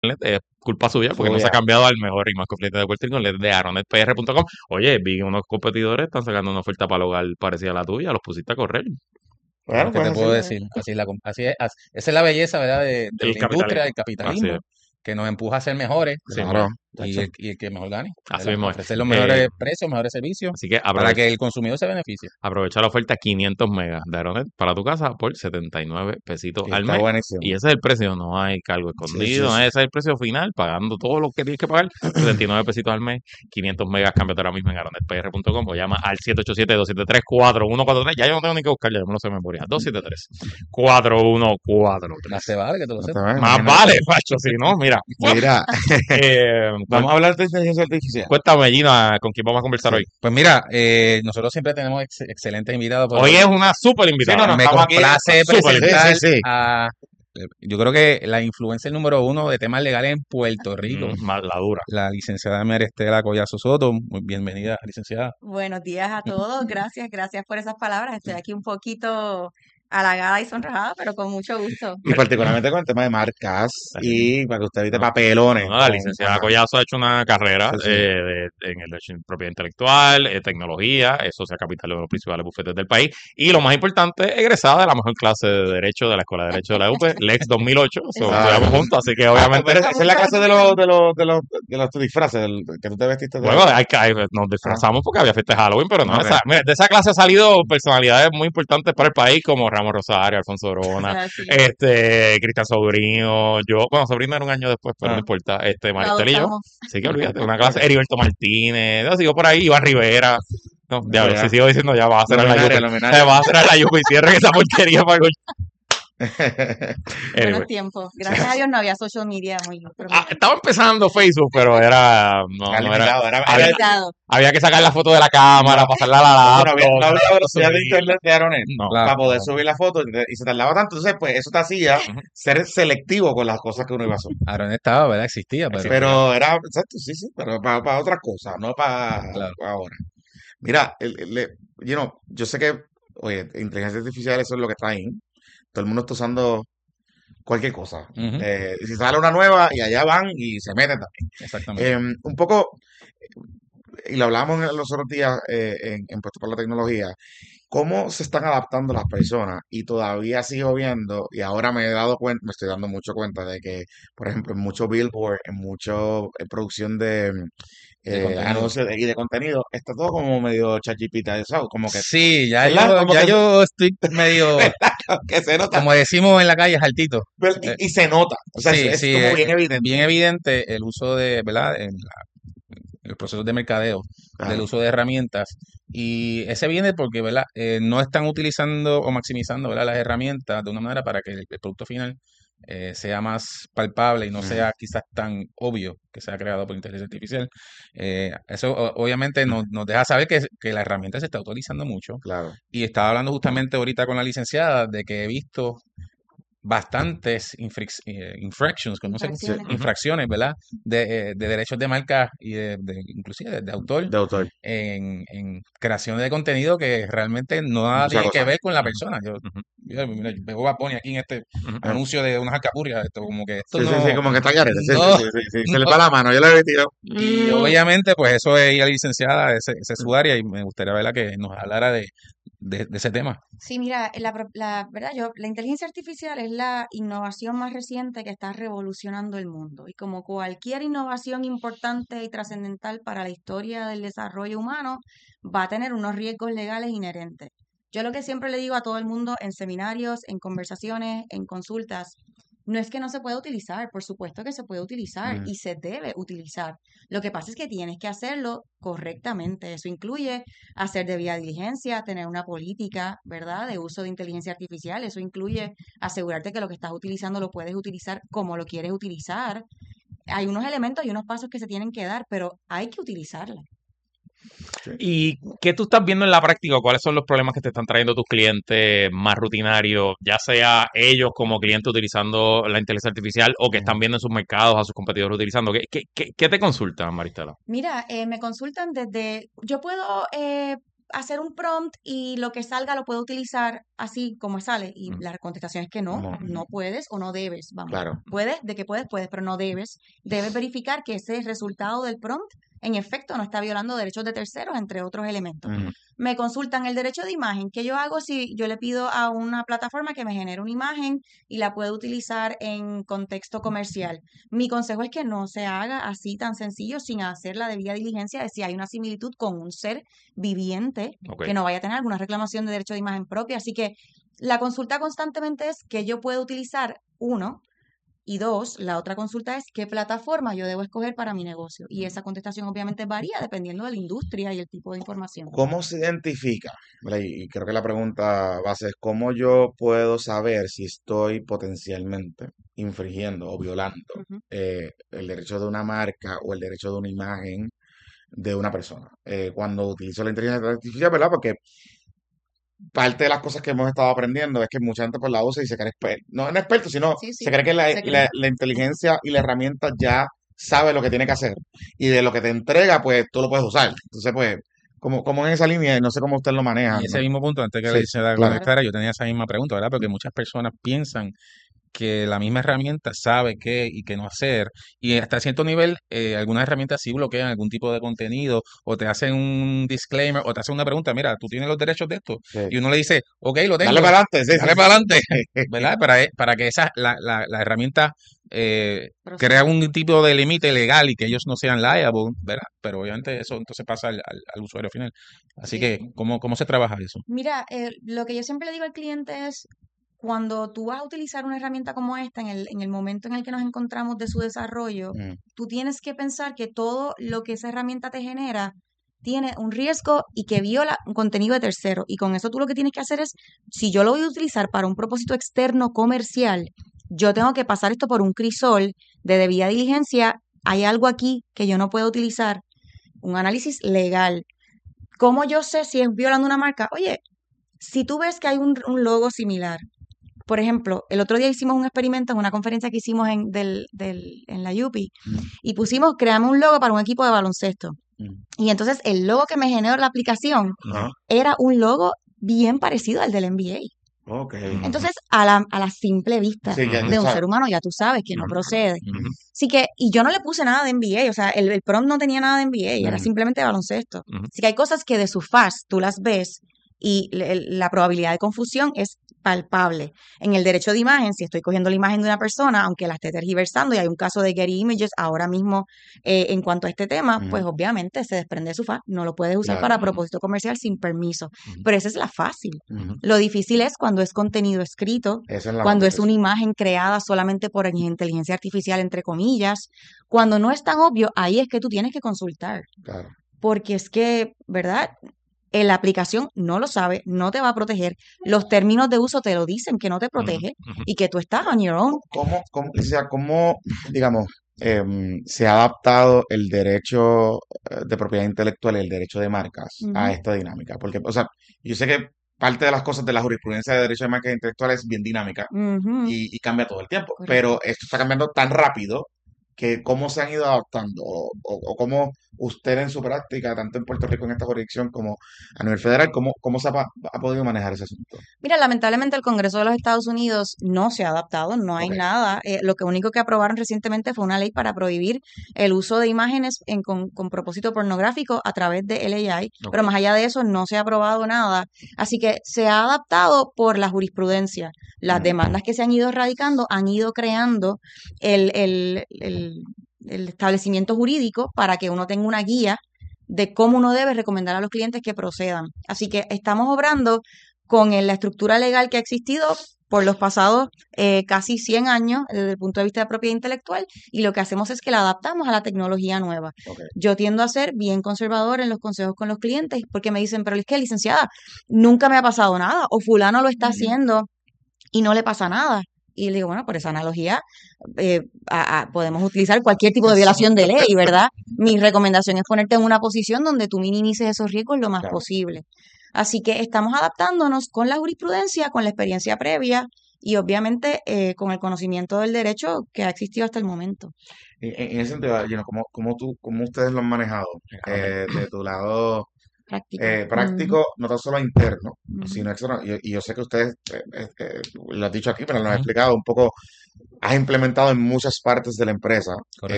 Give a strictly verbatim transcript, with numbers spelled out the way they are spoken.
es culpa suya porque no se ha Suya. cambiado al mejor y más confiable de Puerto Rico, el de aeronet p r punto com. Oye, vi que unos competidores están sacando una oferta para el hogar parecida a la tuya, los pusiste a correr. Bueno, Bueno, ¿qué pues te así. puedo decir? Así es la, com- así es, as- esa es la belleza, ¿verdad? De, de El la industria, capitalismo, del así es, capitalismo, que nos empuja a ser mejores así mismo es, Claro, y tacho. el, y el que mejor gane, así ¿verdad? mismo es. Ofrecer los Eh, mejores precios, mejores servicios, así que para aprovecha. que el consumidor se beneficie. Aprovecha la oferta quinientos megas de Aeronet para tu casa por setenta y nueve pesitos Sí, al está mes. buenísimo. Y ese es el precio, no hay cargo Sí, escondido, sí, no, sí. ese es el precio final, pagando todo lo que tienes que pagar, setenta y nueve pesitos al mes, quinientos megas, cámbiate ahora mismo en aeronet p r punto com o llama al siete ocho siete, dos siete tres, cuatro uno cuatro tres. Ya yo no tengo ni que buscar, ya yo me lo sé de memoria. dos siete tres, cuatro uno cuatro Más te tres. vale que tú lo No te sepas. ves, Más imagínate. vale, macho, si no, mira. Mira, Eh, cuen- vamos a hablar de inteligencia artificial. cuéntame, Gina, ¿con quién vamos a conversar Sí. hoy? Pues mira, eh, nosotros siempre tenemos ex- excelentes invitados, pero Hoy hoy es una súper Sí, no, invitada. no, me estamos aquí. complace Súper Sí, sí, presentar sí. a, eh, yo creo que la influencer número uno de temas legales en Puerto Rico, Mm, la dura. la licenciada María Estela Collazo Soto. Muy bienvenida, licenciada. Buenos días a todos, gracias, gracias por esas palabras. Estoy aquí un poquito halagada y sonrojada, pero con mucho gusto. Y particularmente con el tema de marcas y para que usted evite No, papelones. no, la Con, licenciada ajá. Collazo ha hecho una carrera Sí, sí. eh, de- en el derecho de propiedad intelectual, eh, tecnología, es socia capital de los principales bufetes del país y lo más importante, egresada de la mejor clase de Derecho de la Escuela de Derecho de la U P E, Lex dos mil ocho, so, Exacto. Ah, estudiamos eso- juntos, así que ah, obviamente, pero esa es la Mucho clase de gusto. los, de los, de los, de los disfraces, del- que tú te vestiste de. bueno, hay que- hay- nos Ah, disfrazamos porque había fiesta de Halloween, pero no, ok. esa, mira, de esa clase han salido personalidades muy importantes para el país como Ramos Rosario, Alfonso Orona, Así, este, Cristian Sobrino, yo, bueno, Sobrino era un año después, pero no Ah, importa, este, lo Maristel y yo. adoptamos. Así que olvídate, una clase, ok. Heriberto Martínez, no, sigo por ahí, Iván Rivera. No, No, diablo, pues si ya. sigo diciendo ya va a cerrar la Luminaria, Yupi. luminaria. Va a cerrar la Yupi y cierren esa porquería para gol. Buenos Anyway. tiempos. Gracias a Dios no había social media muy Ah, prominente. estaba empezando Facebook, pero era, no, Era no era, limitado, era, era, había, Limitado. había que sacar la foto de la cámara, no, pasarla a la sí, no había, no laptop, había velocidad de subir. internet de Aeronet No, Claro. para poder no. subir la foto y, te- y se tardaba tanto. Entonces, pues eso te hacía Ujú. ser selectivo con las cosas que uno iba a hacer. Aaron estaba, ¿verdad? Existía, pero Existía. Pero era, exacto, sí, sí, pero para, para otras cosas, no para, claro. para ahora. Mira, el, el- le- you know, yo sé que, oye, inteligencia artificial, eso es lo que está ahí. Todo el mundo está usando cualquier cosa. Ujú, Eh, si sale una nueva y allá van y se meten también. exactamente. Em, un poco, y lo hablábamos en los otros días eh, en, en Puesto por la Tecnología, cómo se están adaptando las personas y todavía sigo viendo y ahora me he dado cuenta, me estoy dando mucho cuenta de que, por ejemplo, en mucho billboard, en mucho en producción de De eh, contenido. anuncios de- y de contenido, está todo como medio chachipitazado, como que, Sí, ya ¿verdad? yo, Como ya que, yo estoy medio, que se nota, como decimos en la calle, jaltito. pero- Eh, y, y se nota, o sea, es, sí, es sí, como eh, bien evidente. bien evidente el uso de, ¿verdad? En la- en los procesos de mercadeo, del Claro, uso de herramientas. Y ese viene porque, ¿verdad? Eh, no están utilizando o maximizando, ¿verdad? Las herramientas de una manera para que el, el producto final eh, sea más palpable y no ujú, sea quizás tan obvio que sea creado por inteligencia artificial. Eh, eso o- obviamente nos, nos deja saber que, que la herramienta se está utilizando mucho. claro, Y estaba hablando justamente ahorita con la licenciada de que he visto bastantes infrix- eh, infractions, que no sé, sí, Infracciones. Ujú. infracciones, ¿verdad? De, eh, de derechos de marca y de, de- inclusive de, de autor de autor, en, en creaciones de contenido que realmente no nada muchas tiene que cosas. ver con la Ujú, persona. Yo, ujú, yo, mira, yo veo a Bunny aquí en este ujú. Ah, anuncio de unas alcapurrias, esto como que esto sí, sí, sí, no, como que está careta, sí, sí, no, sí, sí, sí, se le no. va la mano, yo le he metido. Y Mm, obviamente, pues eso es ella licenciada, ese, ese es su área, y me gustaría verla que nos hablara de, de, de ese tema. Sí, mira, la, pro- la verdad, yo, la inteligencia artificial es la innovación más reciente que está revolucionando el mundo. Y como cualquier innovación importante y trascendental para la historia del desarrollo humano, va a tener unos riesgos legales inherentes. Yo lo que siempre le digo a todo el mundo en seminarios, en conversaciones, en consultas, no es que no se pueda utilizar, por supuesto que se puede utilizar mm, y se debe utilizar. Lo que pasa es que tienes que hacerlo correctamente. Eso incluye hacer debida diligencia, tener una política, ¿verdad?, de uso de inteligencia artificial. Eso incluye asegurarte que lo que estás utilizando lo puedes utilizar como lo quieres utilizar. Hay unos elementos y unos pasos que se tienen que dar, pero hay que utilizarla. sí. ¿Y qué tú estás viendo en la práctica? ¿Cuáles son los problemas que te están trayendo tus clientes más rutinarios? Ya sea ellos como clientes utilizando la inteligencia artificial o que Ujú. están viendo en sus mercados a sus competidores utilizando. ¿Qué, qué, qué, qué te consultan, Maristela? Mira, eh, me consultan desde, yo puedo eh, hacer un prompt y lo que salga lo puedo utilizar así como sale. Y Mm. la contestación es que no, No. no puedes o no debes, vamos. Claro. Puedes, de que puedes, puedes, pero no debes. Debes verificar que ese resultado del prompt, en efecto, no está violando derechos de terceros, entre otros elementos. Ujú. Me consultan el derecho de imagen. ¿Qué yo hago si yo le pido a una plataforma que me genere una imagen y la puedo utilizar en contexto comercial? Mi consejo es que no se haga así tan sencillo sin hacer la debida diligencia de si hay una similitud con un ser viviente Ok. que no vaya a tener alguna reclamación de derecho de imagen propia. Así que la consulta constantemente es que yo puedo utilizar, uno, y dos, la otra consulta es qué plataforma yo debo escoger para mi negocio. Y esa contestación obviamente varía dependiendo de la industria y el tipo de información. ¿Cómo se identifica? ¿Verdad? Y y creo que la pregunta base es cómo yo puedo saber si estoy potencialmente infringiendo o violando Ujú. eh, el derecho de una marca o el derecho de una imagen de una persona. Eh, cuando utilizo la inteligencia artificial, ¿verdad? Porque parte de las cosas que hemos estado aprendiendo es que mucha gente pues la usa y se cree experto. No es experto, sino Sí, sí, se cree que la, se cree. la- la inteligencia y la herramienta ya sabe lo que tiene que hacer. Y de lo que te entrega, pues tú lo puedes usar. Entonces, pues, como, como en esa línea, no sé cómo usted lo maneja, Y ese ¿no? mismo punto, antes que Sí, se la claro. conectara, yo tenía esa misma pregunta, ¿verdad? Porque muchas personas piensan que la misma herramienta sabe qué y qué no hacer. Y hasta cierto nivel, eh, algunas herramientas sí bloquean algún tipo de contenido o te hacen un disclaimer o te hacen una pregunta, mira, tú tienes los derechos de esto. Sí. Y uno le dice, ok, lo Dale tengo, para adelante, sí, sí, dale sí. para adelante, ¿verdad? Para, para que esa, la, la, la herramienta eh, crea Procesa. un tipo de límite legal y que ellos no sean liable, ¿verdad? Pero obviamente eso entonces pasa al, al, al usuario final. Así Sí. que, ¿cómo, cómo se trabaja eso? Mira, eh, lo que yo siempre le digo al cliente es, cuando tú vas a utilizar una herramienta como esta, en el, en el momento en el que nos encontramos de su desarrollo, Mm, tú tienes que pensar que todo lo que esa herramienta te genera tiene un riesgo y que viola un contenido de tercero. Y con eso tú lo que tienes que hacer es, si yo lo voy a utilizar para un propósito externo comercial, yo tengo que pasar esto por un crisol de debida diligencia. Hay algo aquí que yo no puedo utilizar, un análisis legal. ¿Cómo yo sé si es violando una marca? Oye, si tú ves que hay un, un logo similar, por ejemplo, el otro día hicimos un experimento en una conferencia que hicimos en, del, del, en la U P I mm, y pusimos, creamos un logo para un equipo de baloncesto. mm. Y entonces el logo que me generó la aplicación Ajá. era un logo bien parecido al del N B A. Ok. Ujú. Entonces, a la, a la simple vista Sí, ya, Ujú. ya de un sabes. ser humano, ya tú sabes que no Ujú, procede. Ujú. Así que, y yo no le puse nada de N B A, o sea, el, el prompt no tenía nada de N B A, era ujú. simplemente baloncesto. Ujú. Así que hay cosas que de su faz tú las ves y le- la probabilidad de confusión es palpable. En el derecho de imagen, si estoy cogiendo la imagen de una persona, aunque la esté tergiversando, y hay un caso de Getty Images ahora mismo eh, en cuanto a este tema, Ujú. pues obviamente se desprende de su faz, no lo puedes usar Claro. para Ujú. propósito comercial sin permiso. Ujú. Pero esa es la fácil. Ujú. Lo difícil es cuando es contenido escrito, Esa es la más cuando es una difícil. imagen creada solamente por inteligencia artificial, entre comillas. Cuando no es tan obvio, ahí es que tú tienes que consultar. Claro. Porque es que, ¿verdad? Eh, La aplicación no lo sabe, no te va a proteger. Los términos de uso te lo dicen que no te Ujú. protege Ujú. y que tú estás on your own. ¿Cómo, cómo, o sea, cómo, digamos, em, se ha adaptado el derecho eh, de propiedad intelectual y el derecho de marcas a Ujú, esta dinámica? Porque, o sea, yo sé que parte de las cosas de la jurisprudencia de derecho de marcas intelectuales es bien dinámica ujú, y, y cambia todo el tiempo, correcto. pero esto está cambiando tan rápido que cómo se han ido adaptando o, o- o cómo usted en su práctica, tanto en Puerto Rico en esta jurisdicción como a nivel federal, cómo, cómo se ha, pa- ha podido manejar ese asunto. Mira, lamentablemente el Congreso de los Estados Unidos no se ha adaptado, no hay Ok. nada. Eh, lo que único que aprobaron recientemente fue una ley para prohibir el uso de imágenes en- con, con propósito pornográfico a través de L A I, Ok. pero más allá de eso no se ha aprobado nada. Así que se ha adaptado por la jurisprudencia. Las Ujú. demandas que se han ido erradicando han ido creando el, el, el, el establecimiento jurídico para que uno tenga una guía de cómo uno debe recomendar a los clientes que procedan. Así que estamos obrando con el- la estructura legal que ha existido por los pasados eh, casi cien años desde el punto de vista de propiedad intelectual y lo que hacemos es que la adaptamos a la tecnología nueva. Ok. Yo tiendo a ser bien conservador en los consejos con los clientes porque me dicen, pero es que licenciada, nunca me ha pasado nada o fulano lo está Ujú. haciendo y no le pasa nada. Y le digo, bueno, por esa analogía eh, a- a- podemos utilizar cualquier tipo de violación de ley, ¿verdad? Mi recomendación es ponerte en una posición donde tú minimices esos riesgos lo más Claro. posible. Así que estamos adaptándonos con la jurisprudencia, con la experiencia previa y obviamente eh, con el conocimiento del derecho que ha existido hasta el momento. En, en- en ese sentido, Gino, ¿cómo, cómo tú, cómo ustedes lo han manejado? Amén. Eh, de tu lado, Práctico. eh, Ujú, práctico, no tan solo interno, ujú. sino externo. Y, y yo sé que ustedes, eh, eh, eh, lo has dicho aquí, pero lo han Ujú. explicado un poco, has implementado en muchas partes de la empresa. Correcto.